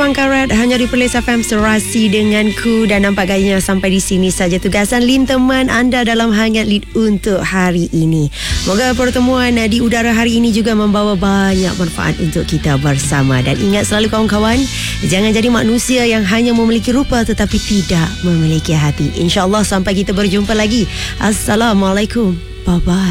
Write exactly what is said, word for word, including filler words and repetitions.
Ruang Karat hanya di Perlis F M, serasi denganku. Dan nampak gayanya sampai di sini saja tugasan Lin teman anda dalam Hangat Lead untuk hari ini. Moga pertemuan di udara hari ini juga membawa banyak manfaat untuk kita bersama. Dan ingat selalu kawan-kawan, jangan jadi manusia yang hanya memiliki rupa tetapi tidak memiliki hati. InsyaAllah sampai kita berjumpa lagi. Assalamualaikum. Bye-bye.